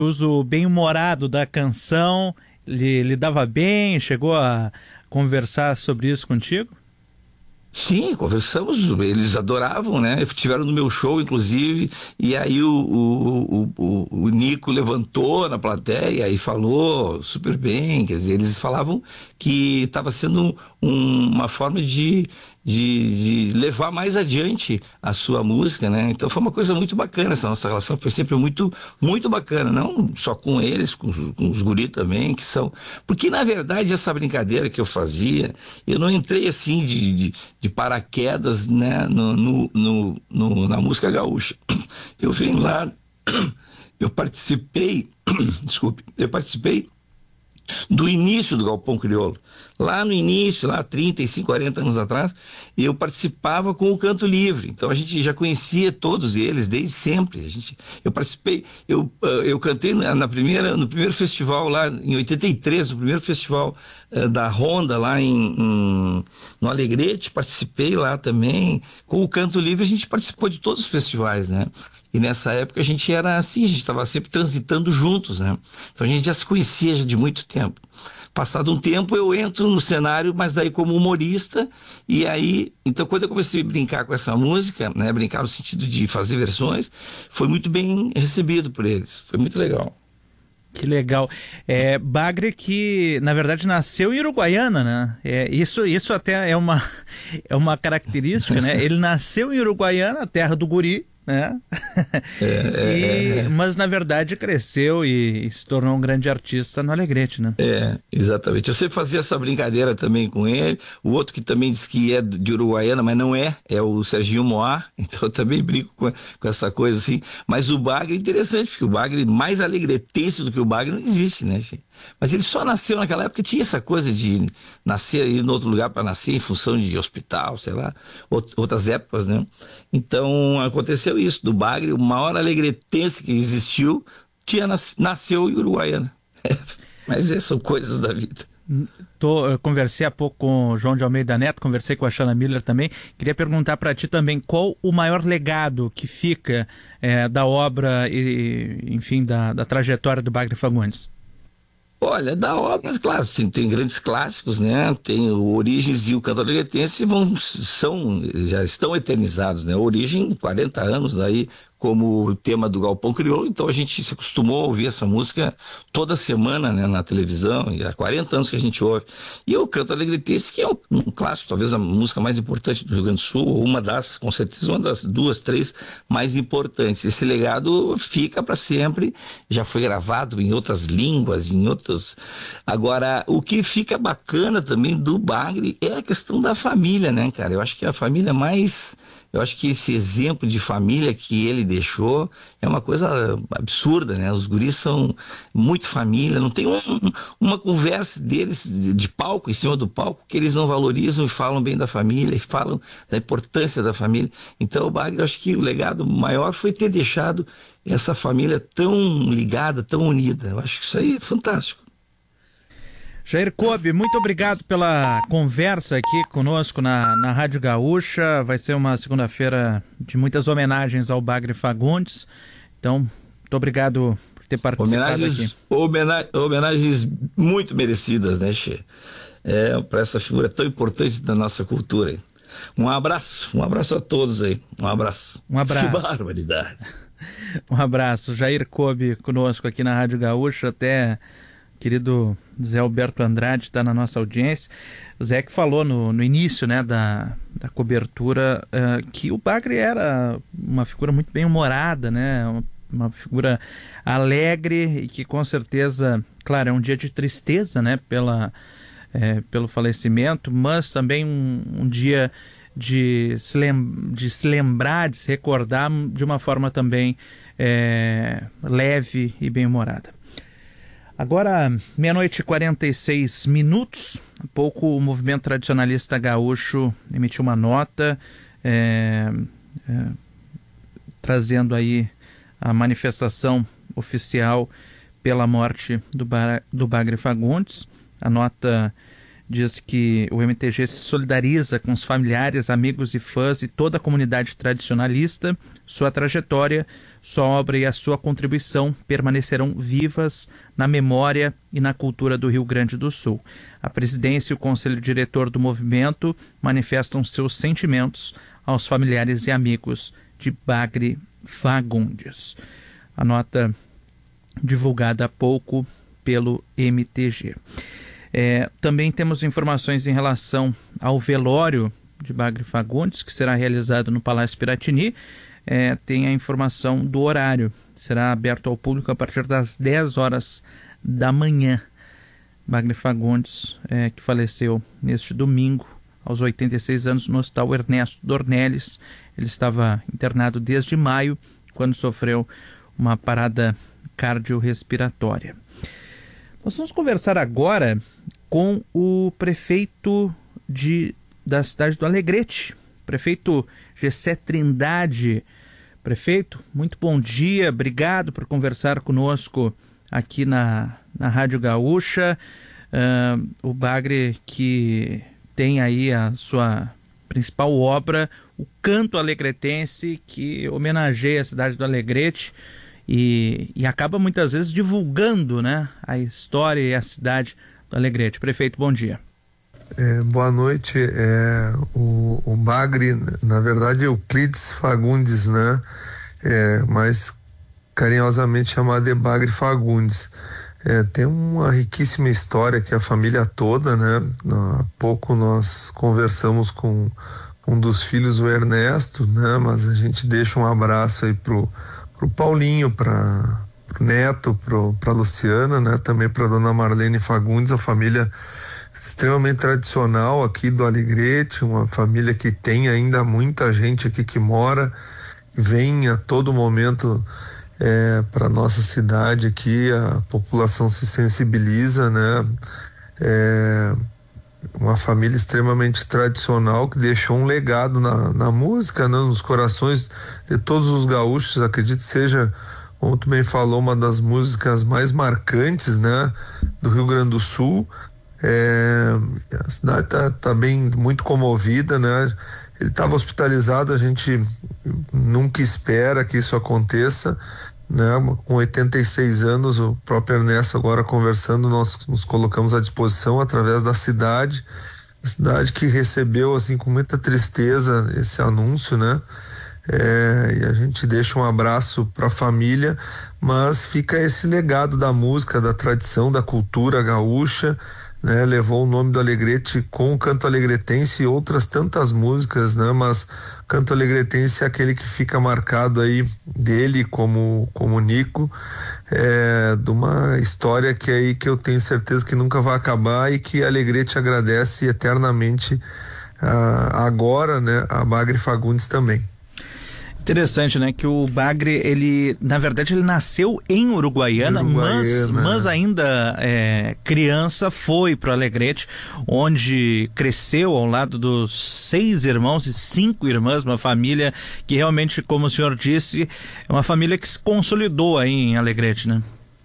uso bem-humorado da canção, lhe dava bem, chegou a conversar sobre isso contigo? Sim, conversamos, eles adoravam, né? Estiveram no meu show, inclusive, e aí o Nico levantou na plateia e falou super bem, quer dizer, eles falavam que estava sendo uma forma de levar mais adiante a sua música, né? Então foi uma coisa muito bacana, essa nossa relação foi sempre muito, muito bacana, não só com eles, com os guri também, que são... Porque, na verdade, essa brincadeira que eu fazia, eu não entrei assim de paraquedas, né, na música gaúcha. Eu venho lá, eu participei, desculpe, eu participei do início do Galpão Crioulo. Lá no início, lá 35, 40 anos atrás, eu participava com o Canto Livre. Então a gente já conhecia todos eles desde sempre. Eu participei, eu cantei no primeiro festival lá em 83, no primeiro festival da Ronda lá no Alegrete, participei lá também. Com o Canto Livre a gente participou de todos os festivais, né? E nessa época a gente era assim, a gente estava sempre transitando juntos, né? Então a gente já se conhecia já de muito tempo. Passado um tempo eu entro no cenário, mas daí como humorista, e aí, então quando eu comecei a brincar com essa música, né, brincar no sentido de fazer versões, foi muito bem recebido por eles, foi muito legal. Que legal. Bagre que, na verdade, nasceu em Uruguaiana, né? Isso até é uma característica, né? Ele nasceu em Uruguaiana, terra do guri, né? Mas na verdade cresceu e se tornou um grande artista no Alegrete, né? Exatamente. Eu sempre fazia essa brincadeira também com ele. O outro que também diz que é de Uruguaiana, mas não é o Serginho Moá. Então eu também brinco com essa coisa assim. Mas o Bagre é interessante, porque o Bagre, mais alegretense do que o Bagre, não existe, né, gente? Mas ele só nasceu naquela época, tinha essa coisa de nascer ir em outro lugar para nascer em função de hospital, sei lá, outras épocas, né? Então aconteceu isso, do Bagre, o maior alegretense que existiu, nasceu em Uruguaiana. Mas são coisas da vida. Eu conversei há pouco com o João de Almeida Neto, conversei com a Xana Miller também. Queria perguntar para ti também, qual o maior legado que fica da obra e, enfim, da trajetória do Bagre Fagundes? Olha, da obra, claro, tem grandes clássicos, né? Tem o Origens e o Canto Alegretense já estão eternizados, né? O Origem, 40 anos aí como tema do Galpão Crioulo, então a gente se acostumou a ouvir essa música toda semana, né, na televisão, e há 40 anos que a gente ouve. E o Canto Alegretense, que é um clássico, talvez a música mais importante do Rio Grande do Sul, ou com certeza uma das 2, 3 mais importantes. Esse legado fica para sempre, já foi gravado em outras línguas, em outros... Agora, o que fica bacana também do Bagre é a questão da família, né, cara? Eu acho que a família mais... Eu acho que esse exemplo de família que ele deixou é uma coisa absurda, né? Os guris são muito família, não tem uma conversa deles de palco, em cima do palco, que eles não valorizam e falam bem da família, e falam da importância da família. Então o Bagre, eu acho que o legado maior foi ter deixado essa família tão ligada, tão unida. Eu acho que isso aí é fantástico. Jair Cobe, muito obrigado pela conversa aqui conosco na Rádio Gaúcha. Vai ser uma segunda-feira de muitas homenagens ao Bagre Fagundes. Então, muito obrigado por ter participado aqui. Homenagens muito merecidas, né, Che? Para essa figura tão importante da nossa cultura. Um abraço a todos aí. Um abraço. Que barbaridade. Um abraço. Jair Cobe conosco aqui na Rádio Gaúcha, até... Querido Zé Alberto Andrade está na nossa audiência. Zé que falou no início, né, da cobertura que o Bagre era uma figura muito bem humorada, né, uma figura alegre e que com certeza, claro, é um dia de tristeza, né, pelo falecimento, mas também um dia de se lembrar, de se recordar de uma forma também leve e bem-humorada. Agora, 00:46. Há pouco o movimento tradicionalista gaúcho emitiu uma nota trazendo aí a manifestação oficial pela morte do Bagre Fagundes. A nota diz que o MTG se solidariza com os familiares, amigos e fãs e toda a comunidade tradicionalista. Sua trajetória, sua obra e a sua contribuição permanecerão vivas na memória e na cultura do Rio Grande do Sul. A presidência e o conselho diretor do movimento manifestam seus sentimentos aos familiares e amigos de Bagre Fagundes. A nota divulgada há pouco pelo MTG. Também temos informações em relação ao velório de Bagre Fagundes, que será realizado no Palácio Piratini. Tem a informação do horário. Será aberto ao público a partir das 10 horas da manhã. Bagre Fagundes, que faleceu neste domingo, aos 86 anos, no Hospital Ernesto Dornelles. Ele estava internado desde maio, quando sofreu uma parada cardiorrespiratória. Nós vamos conversar agora com o prefeito da cidade do Alegrete, prefeito Gessé Trindade. Prefeito, muito bom dia, obrigado por conversar conosco aqui na Rádio Gaúcha. O Bagre, que tem aí a sua principal obra, o Canto Alegretense, que homenageia a cidade do Alegrete e acaba muitas vezes divulgando, né, a história e a cidade do Alegrete. Prefeito, bom dia. Boa noite. O Bagre, na verdade, é Euclides Fagundes, né? Mais carinhosamente chamado de Bagre Fagundes. Tem uma riquíssima história que a família toda, né? Há pouco nós conversamos com um dos filhos, o Ernesto, né? Mas a gente deixa um abraço aí pro Paulinho, pro Neto, pra Luciana, né? Também pra dona Marlene Fagundes, a família extremamente tradicional aqui do Alegrete, uma família que tem ainda muita gente aqui que mora, vem a todo momento para nossa cidade aqui, a população se sensibiliza, né? Uma família extremamente tradicional que deixou um legado na música, né? Nos corações de todos os gaúchos. Acredito que seja, como tu bem falou, uma das músicas mais marcantes, né, do Rio Grande do Sul. A cidade tá bem, muito comovida, né? Ele estava hospitalizado, a gente nunca espera que isso aconteça, né? Com 86 anos, o próprio Ernesto agora conversando, nós nos colocamos à disposição através da cidade, a cidade que recebeu assim com muita tristeza esse anúncio, né? E a gente deixa um abraço para a família, mas fica esse legado da música, da tradição, da cultura gaúcha, né? Levou o nome do Alegrete com o Canto Alegretense e outras tantas músicas, né? Mas Canto Alegretense é aquele que fica marcado aí dele como Nico, de uma história que eu tenho certeza que nunca vai acabar e que Alegrete agradece eternamente agora, né, a Bagre Fagundes também. Interessante, né, que o Bagre, ele nasceu em Uruguaiana, mas ainda criança foi para o Alegrete, onde cresceu ao lado dos 6 irmãos e 5 irmãs, uma família que realmente, como o senhor disse, é uma família que se consolidou aí em Alegrete, né?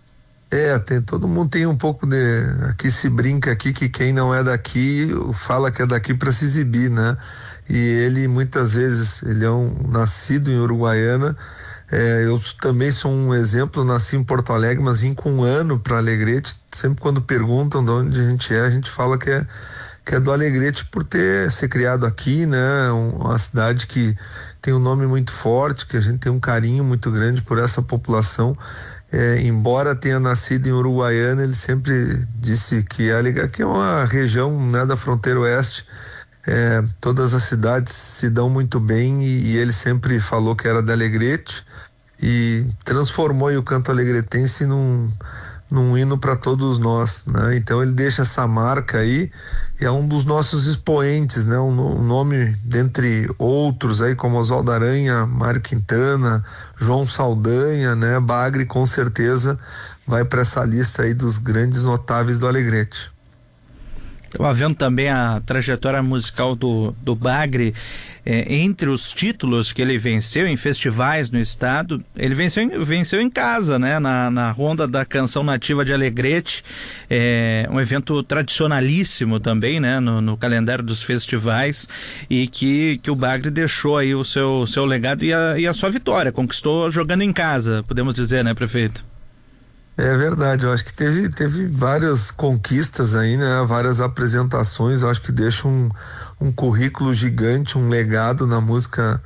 Todo mundo tem um pouco aqui se brinca aqui que quem não é daqui fala que é daqui para se exibir, né? E ele muitas vezes, ele é nascido em Uruguaiana. Eu também sou um exemplo, nasci em Porto Alegre, mas vim com 1 ano para Alegrete. Sempre quando perguntam de onde a gente fala que é do Alegrete por ser criado aqui, né? Uma cidade que tem um nome muito forte, que a gente tem um carinho muito grande por essa população. Embora tenha nascido em Uruguaiana, ele sempre disse que aqui é uma região, né, da fronteira oeste. Todas as cidades se dão muito bem e ele sempre falou que era de Alegrete e transformou o Canto Alegretense num hino para todos nós, né? Então ele deixa essa marca aí e é um dos nossos expoentes, né? Um nome dentre outros aí como Oswaldo Aranha, Mário Quintana, João Saldanha, né? Bagre com certeza vai para essa lista aí dos grandes notáveis do Alegrete. Estava vendo também a trajetória musical do Bagre, entre os títulos que ele venceu em festivais no estado, ele venceu em casa, né? Na Ronda da Canção Nativa de Alegrete, um evento tradicionalíssimo também, né? No calendário dos festivais, e que o Bagre deixou aí o seu legado e a sua vitória, conquistou jogando em casa, podemos dizer, né, prefeito? É verdade, eu acho que teve várias conquistas aí, né? Várias apresentações, eu acho que deixa um currículo gigante, um legado na música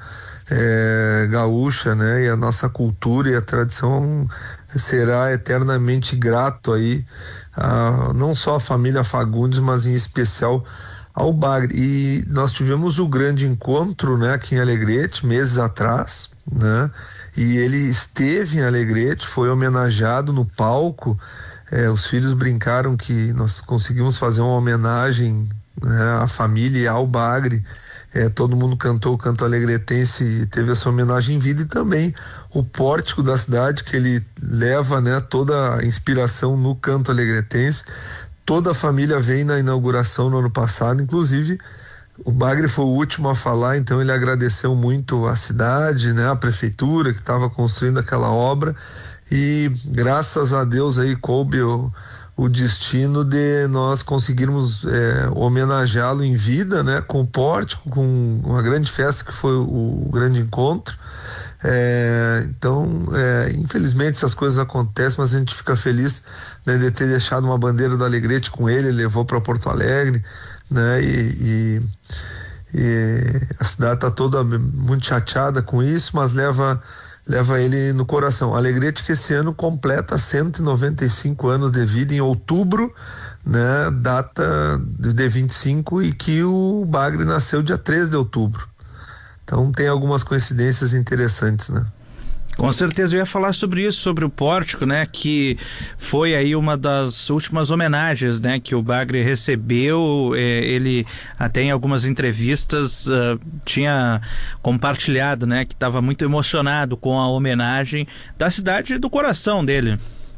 gaúcha, né? E a nossa cultura e a tradição será eternamente grato aí, não só a família Fagundes, mas em especial ao Bagre. E nós tivemos o grande encontro, né? Aqui em Alegrete, meses atrás, né? E ele esteve em Alegrete, foi homenageado no palco. Os filhos brincaram que nós conseguimos fazer uma homenagem, né, à família e ao Bagre. Todo mundo cantou o canto alegretense e teve essa homenagem em vida, e também o pórtico da cidade, que ele leva, né, toda a inspiração no canto alegretense. Toda a família veio na inauguração no ano passado, inclusive o Bagre foi o último a falar, então ele agradeceu muito a cidade, né, a prefeitura que estava construindo aquela obra, e graças a Deus aí coube o destino de nós conseguirmos homenageá-lo em vida, né, com o pórtico, com uma grande festa que foi o grande encontro. Então, infelizmente essas coisas acontecem, mas a gente fica feliz, né, de ter deixado uma bandeira do Alegrete com ele levou para Porto Alegre, né, e a cidade está toda muito chateada com isso, mas leva ele no coração. Alegrete que esse ano completa 195 anos de vida em outubro, né, data de 25, e que o Bagre nasceu dia 13 de outubro. Então tem algumas coincidências interessantes, né? Com certeza, eu ia falar sobre isso, sobre o pórtico, né, que foi aí uma das últimas homenagens, né, que o Bagre recebeu. Ele até em algumas entrevistas tinha compartilhado, né, que estava muito emocionado com a homenagem da cidade e do coração dele.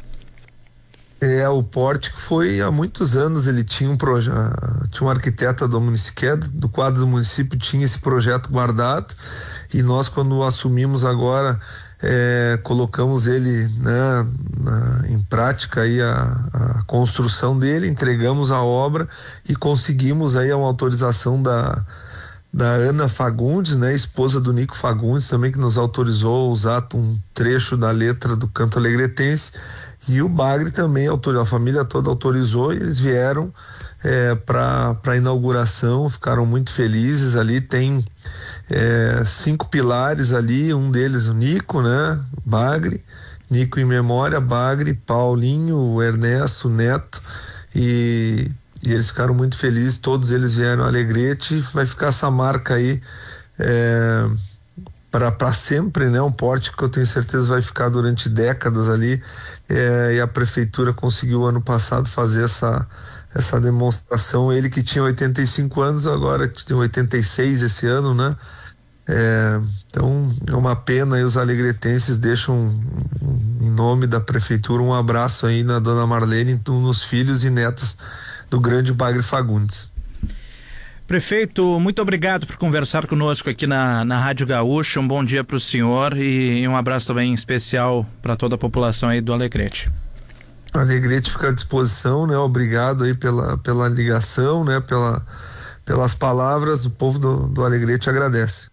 O pórtico foi há muitos anos, ele tinha um projeto, tinha um arquiteto do quadro do município, tinha esse projeto guardado, e nós, quando assumimos agora, colocamos ele, né, em prática aí a construção dele, entregamos a obra e conseguimos aí uma autorização da Ana Fagundes, né, esposa do Nico Fagundes, também, que nos autorizou a usar um trecho da letra do canto alegretense. E o Bagre também autorizou, a família toda autorizou, e eles vieram para a inauguração, ficaram muito felizes. Ali tem 5 pilares ali, um deles o Nico, né, Bagre, Nico em memória, Bagre, Paulinho, o Ernesto, o Neto, e eles ficaram muito felizes, todos eles vieram a Alegrete, vai ficar essa marca aí para sempre, né? Um pórtico que eu tenho certeza vai ficar durante décadas ali, e a prefeitura conseguiu ano passado fazer essa demonstração. Ele que tinha 85 anos, agora tem 86 esse ano, né? Então é uma pena, e os alegretenses deixam em nome da prefeitura um abraço aí na dona Marlene, nos filhos e netos do grande Bagre Fagundes. Prefeito, muito obrigado por conversar conosco aqui na Rádio Gaúcha. Um bom dia para o senhor e um abraço também especial para toda a população aí do Alegrete. Alegrete fica à disposição, né? Obrigado aí pela ligação, né? Pelas palavras, o povo do Alegrete agradece.